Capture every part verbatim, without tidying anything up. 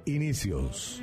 Inicios.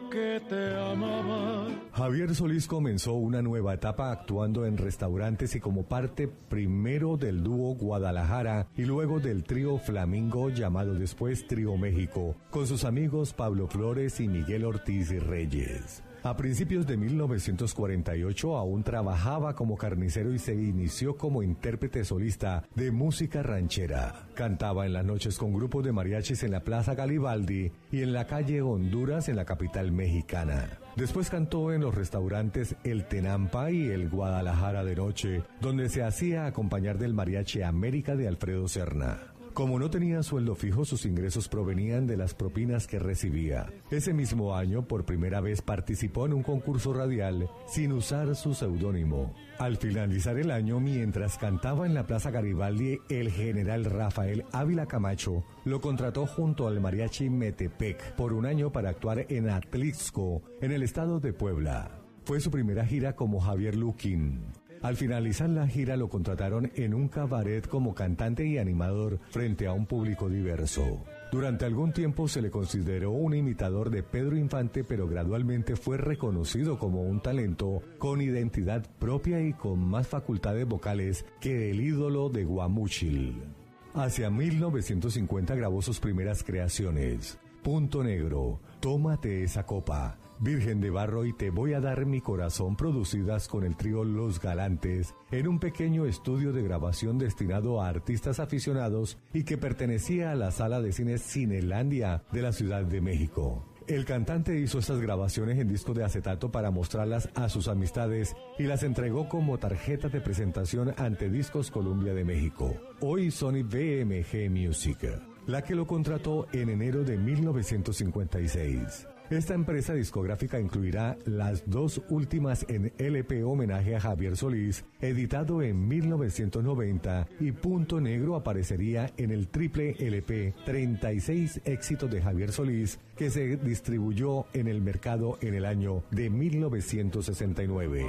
Javier Solís comenzó una nueva etapa actuando en restaurantes y como parte primero del dúo Guadalajara y luego del trío Flamingo llamado después Trío México, con sus amigos Pablo Flores y Miguel Ortiz Reyes. A principios de mil novecientos cuarenta y ocho aún trabajaba como carnicero y se inició como intérprete solista de música ranchera. Cantaba en las noches con grupos de mariachis en la Plaza Garibaldi y en la calle Honduras en la capital mexicana. Después cantó en los restaurantes El Tenampa y el Guadalajara de Noche, donde se hacía acompañar del mariachi América de Alfredo Serna. Como no tenía sueldo fijo, sus ingresos provenían de las propinas que recibía. Ese mismo año, por primera vez, participó en un concurso radial sin usar su seudónimo. Al finalizar el año, mientras cantaba en la Plaza Garibaldi, el general Rafael Ávila Camacho lo contrató junto al mariachi Metepec por un año para actuar en Atlixco, en el estado de Puebla. Fue su primera gira como Javier Luquín. Al finalizar la gira lo contrataron en un cabaret como cantante y animador frente a un público diverso. Durante algún tiempo se le consideró un imitador de Pedro Infante, pero gradualmente fue reconocido como un talento con identidad propia y con más facultades vocales que el ídolo de Guamúchil. Hacia mil novecientos cincuenta grabó sus primeras creaciones: Punto Negro, Tómate esa copa, Virgen de Barro y Te voy a dar mi corazón, producidas con el trío Los Galantes en un pequeño estudio de grabación destinado a artistas aficionados y que pertenecía a la sala de cine Cinelandia de la Ciudad de México. El cantante hizo estas grabaciones en disco de acetato para mostrarlas a sus amistades y las entregó como tarjeta de presentación ante Discos Columbia de México, hoy Sony B M G Music, la que lo contrató en enero de mil novecientos cincuenta y seis. Esta empresa discográfica incluirá las dos últimas en L P homenaje a Javier Solís, editado en mil novecientos noventa, y Punto Negro aparecería en el triple L P treinta y seis éxitos de Javier Solís, que se distribuyó en el mercado en el año de mil novecientos sesenta y nueve.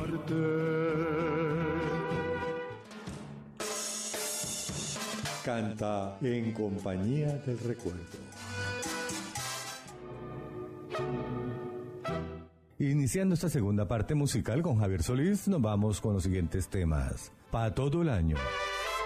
Canta en compañía del recuerdo. Iniciando esta segunda parte musical con Javier Solís, nos vamos con los siguientes temas. Pa' todo el año.